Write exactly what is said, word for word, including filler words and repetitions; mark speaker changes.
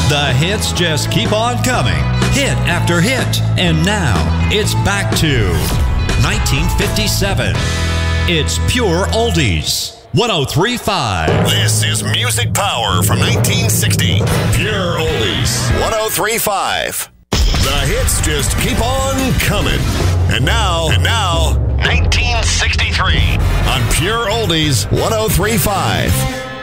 Speaker 1: The hits just keep on coming, hit after hit. And now, it's back to nineteen fifty-seven. It's Pure Oldies. one oh three point five.
Speaker 2: This is Music Power from nineteen sixty.
Speaker 3: Pure Oldies.
Speaker 2: one oh three point five. The hits just keep on coming. And now, and now, nineteen sixty-three on Pure Oldies one oh three point five.